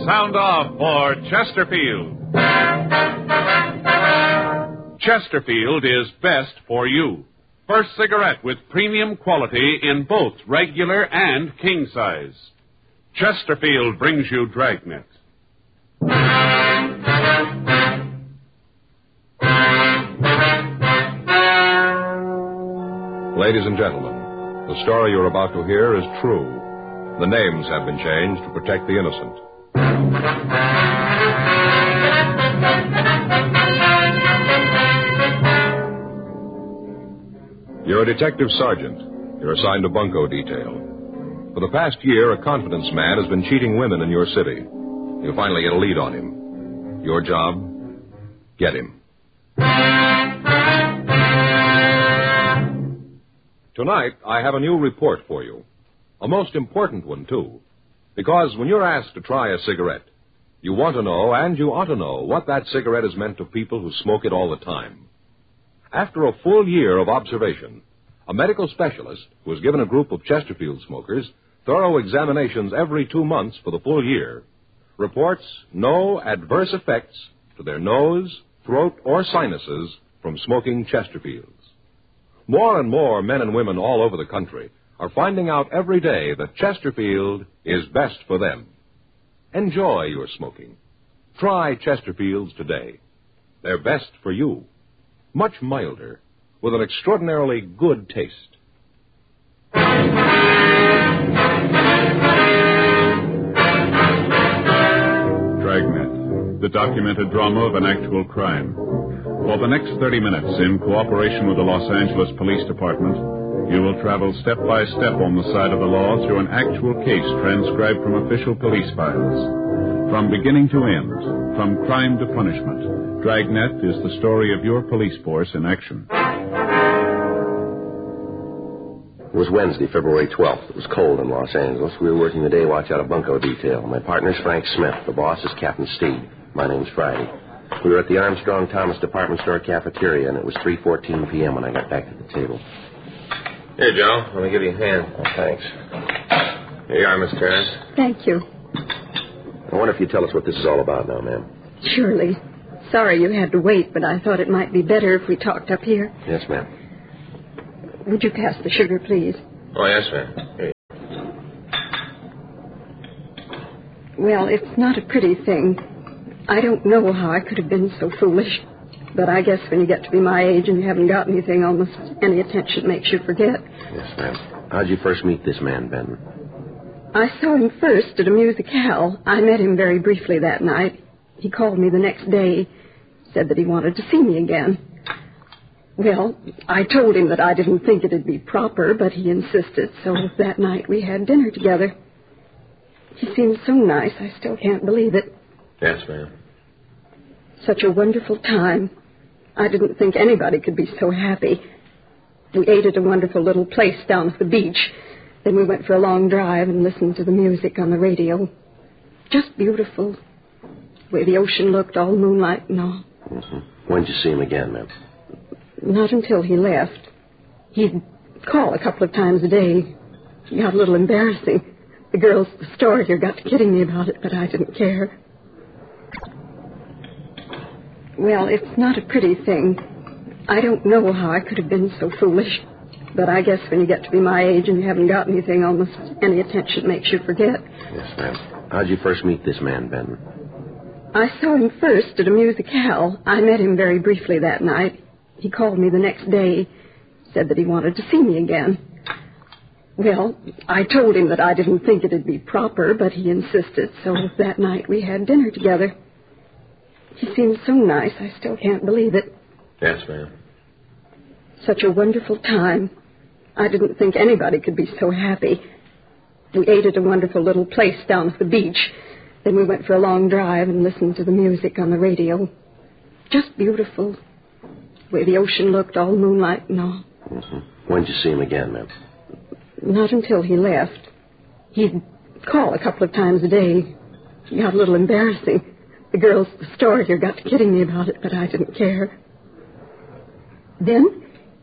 sound off for Chesterfield. Chesterfield is best for you. First cigarette with premium quality in both regular and king size. Chesterfield brings you Dragnet. Ladies and gentlemen, the story you're about to hear is true. The names have been changed to protect the innocent. You're a detective sergeant. You're assigned to bunco detail. For the past year, a confidence man has been cheating women in your city. You finally get a lead on him. Your job, get him. Tonight, I have a new report for you. A most important one, too. Because when you're asked to try a cigarette, you want to know, and you ought to know, what that cigarette has meant to people who smoke it all the time. After a full year of observation, a medical specialist who has given a group of Chesterfield smokers thorough examinations every 2 months for the full year reports no adverse effects to their nose, throat, or sinuses from smoking Chesterfields. More and more men and women all over the country are finding out every day that Chesterfield is best for them. Enjoy your smoking. Try Chesterfields today. They're best for you. Much milder, with an extraordinarily good taste. Dragnet, the documented drama of an actual crime. For the next 30 minutes, in cooperation with the Los Angeles Police Department, you will travel step by step on the side of the law through an actual case transcribed from official police files. From beginning to end, from crime to punishment, Dragnet is the story of your police force in action. It was Wednesday, February 12th. It was cold in Los Angeles. We were working the day watch out of bunco detail. My partner's Frank Smith. The boss is Captain Steed. My name's Friday. We were at the Armstrong Thomas department store cafeteria, and it was 3:14 p.m. when I got back to the table. Here, Joe. Let me give you a hand. Oh, thanks. Here you are, Miss Terrace. Thank you. I wonder if you'd tell us what this is all about now, ma'am. Surely. Sorry you had to wait, but I thought it might be better if we talked up here. Yes, ma'am. Would you pass the sugar, please? Oh, yes, ma'am. Here. Well, it's not a pretty thing. I don't know how I could have been so foolish. But I guess when you get to be my age and you haven't got anything, almost any attention makes you forget. Yes, ma'am. How'd you first meet this man, Benton? I saw him first at a musicale. I met him very briefly that night. He called me the next day, said that he wanted to see me again. Well, I told him that I didn't think it'd be proper, but he insisted, so that night we had dinner together. He seemed so nice, I still can't believe it. Yes, ma'am. Such a wonderful time. I didn't think anybody could be so happy. We ate at a wonderful little place down at the beach. Then we went for a long drive and listened to the music on the radio. Just beautiful. The way the ocean looked, all moonlight and all. Mm-hmm. When'd you see him again, ma'am? Not until he left. He'd call a couple of times a day. It got a little embarrassing. The girls at the store here got to kidding me about it, but I didn't care. Well, it's not a pretty thing. I don't know how I could have been so foolish. But I guess when you get to be my age and you haven't got anything, almost any attention makes you forget. Yes, ma'am. How'd you first meet this man, Benton? I saw him first at a musicale. I met him very briefly that night. He called me the next day, said that he wanted to see me again. Well, I told him that I didn't think it'd be proper, but he insisted, so that night we had dinner together. He seemed so nice, I still can't believe it. Yes, ma'am. Such a wonderful time. I didn't think anybody could be so happy. We ate at a wonderful little place down at the beach. Then we went for a long drive and listened to the music on the radio. Just beautiful. The way the ocean looked, all moonlight and all. Mm-hmm. When'd you see him again, ma'am? Not until he left. He'd call a couple of times a day. It got a little embarrassing. The girls at the store here got to kidding me about it, but I didn't care. Then